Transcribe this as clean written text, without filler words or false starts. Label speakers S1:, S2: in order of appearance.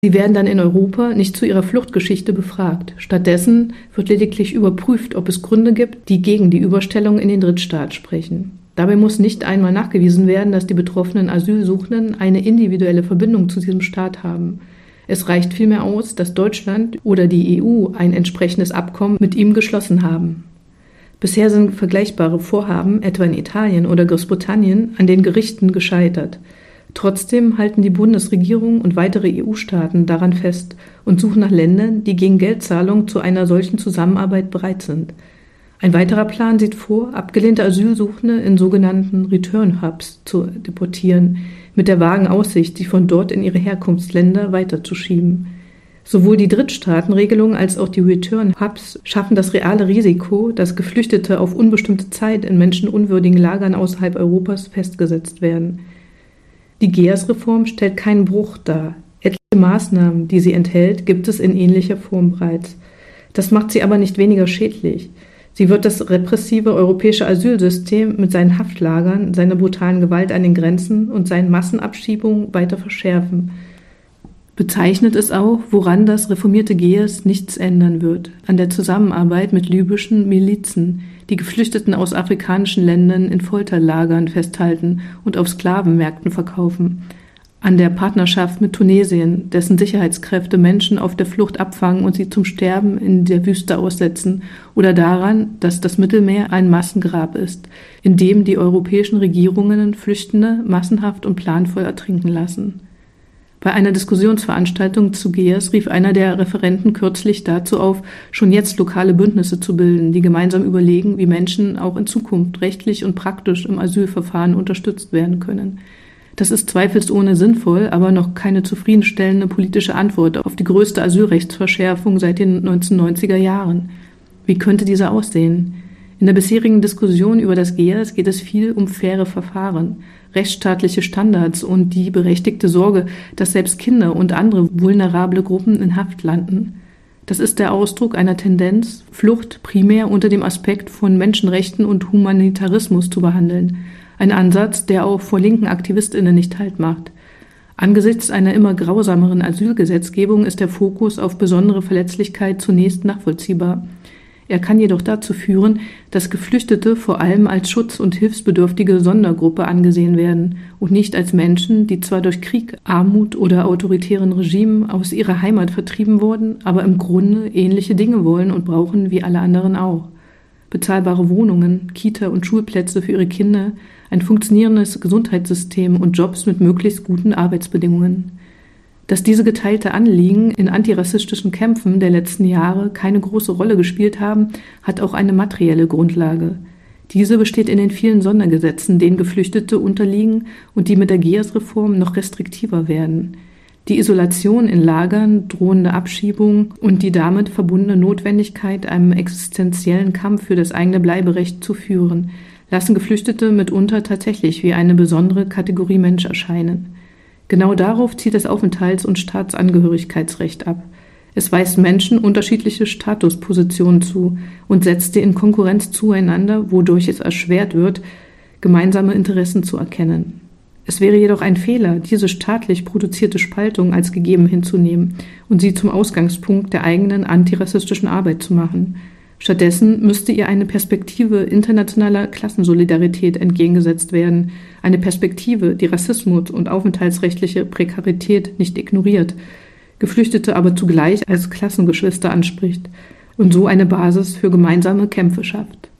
S1: Sie werden dann in Europa nicht zu ihrer Fluchtgeschichte befragt. Stattdessen wird lediglich überprüft, ob es Gründe gibt, die gegen die Überstellung in den Drittstaat sprechen. Dabei muss nicht einmal nachgewiesen werden, dass die betroffenen Asylsuchenden eine individuelle Verbindung zu diesem Staat haben. Es reicht vielmehr aus, dass Deutschland oder die EU ein entsprechendes Abkommen mit ihm geschlossen haben. Bisher sind vergleichbare Vorhaben, etwa in Italien oder Großbritannien, an den Gerichten gescheitert. Trotzdem halten die Bundesregierung und weitere EU-Staaten daran fest und suchen nach Ländern, die gegen Geldzahlung zu einer solchen Zusammenarbeit bereit sind. Ein weiterer Plan sieht vor, abgelehnte Asylsuchende in sogenannten Return-Hubs zu deportieren, mit der vagen Aussicht, sie von dort in ihre Herkunftsländer weiterzuschieben. Sowohl die Drittstaatenregelung als auch die Return-Hubs schaffen das reale Risiko, dass Geflüchtete auf unbestimmte Zeit in menschenunwürdigen Lagern außerhalb Europas festgesetzt werden. Die GEAS-Reform stellt keinen Bruch dar. Etliche Maßnahmen, die sie enthält, gibt es in ähnlicher Form bereits. Das macht sie aber nicht weniger schädlich. Sie wird das repressive europäische Asylsystem mit seinen Haftlagern, seiner brutalen Gewalt an den Grenzen und seinen Massenabschiebungen weiter verschärfen. Bezeichnet ist auch, woran das reformierte GEAS nichts ändern wird: an der Zusammenarbeit mit libyschen Milizen, die Geflüchteten aus afrikanischen Ländern in Folterlagern festhalten und auf Sklavenmärkten verkaufen, an der Partnerschaft mit Tunesien, dessen Sicherheitskräfte Menschen auf der Flucht abfangen und sie zum Sterben in der Wüste aussetzen, oder daran, dass das Mittelmeer ein Massengrab ist, in dem die europäischen Regierungen Flüchtende massenhaft und planvoll ertrinken lassen. Bei einer Diskussionsveranstaltung zu GEAS rief einer der Referenten kürzlich dazu auf, schon jetzt lokale Bündnisse zu bilden, die gemeinsam überlegen, wie Menschen auch in Zukunft rechtlich und praktisch im Asylverfahren unterstützt werden können. Das ist zweifelsohne sinnvoll, aber noch keine zufriedenstellende politische Antwort auf die größte Asylrechtsverschärfung seit den 1990er Jahren. Wie könnte diese aussehen? In der bisherigen Diskussion über das GEAS geht es viel um faire Verfahren, rechtsstaatliche Standards und die berechtigte Sorge, dass selbst Kinder und andere vulnerable Gruppen in Haft landen. Das ist der Ausdruck einer Tendenz, Flucht primär unter dem Aspekt von Menschenrechten und Humanitarismus zu behandeln. Ein Ansatz, der auch vor linken AktivistInnen nicht Halt macht. Angesichts einer immer grausameren Asylgesetzgebung ist der Fokus auf besondere Verletzlichkeit zunächst nachvollziehbar. Er kann jedoch dazu führen, dass Geflüchtete vor allem als schutz- und hilfsbedürftige Sondergruppe angesehen werden und nicht als Menschen, die zwar durch Krieg, Armut oder autoritären Regimen aus ihrer Heimat vertrieben wurden, aber im Grunde ähnliche Dinge wollen und brauchen wie alle anderen auch. Bezahlbare Wohnungen, Kita- und Schulplätze für ihre Kinder, ein funktionierendes Gesundheitssystem und Jobs mit möglichst guten Arbeitsbedingungen. Dass diese geteilte Anliegen in antirassistischen Kämpfen der letzten Jahre keine große Rolle gespielt haben, hat auch eine materielle Grundlage. Diese besteht in den vielen Sondergesetzen, denen Geflüchtete unterliegen und die mit der GEAS-Reform noch restriktiver werden. Die Isolation in Lagern, drohende Abschiebung und die damit verbundene Notwendigkeit, einem existenziellen Kampf für das eigene Bleiberecht zu führen, lassen Geflüchtete mitunter tatsächlich wie eine besondere Kategorie Mensch erscheinen. Genau darauf zielt das Aufenthalts- und Staatsangehörigkeitsrecht ab. Es weist Menschen unterschiedliche Statuspositionen zu und setzt sie in Konkurrenz zueinander, wodurch es erschwert wird, gemeinsame Interessen zu erkennen. Es wäre jedoch ein Fehler, diese staatlich produzierte Spaltung als gegeben hinzunehmen und sie zum Ausgangspunkt der eigenen antirassistischen Arbeit zu machen. Stattdessen müsste ihr eine Perspektive internationaler Klassensolidarität entgegengesetzt werden, eine Perspektive, die Rassismus und aufenthaltsrechtliche Prekarität nicht ignoriert, Geflüchtete aber zugleich als Klassengeschwister anspricht und so eine Basis für gemeinsame Kämpfe schafft.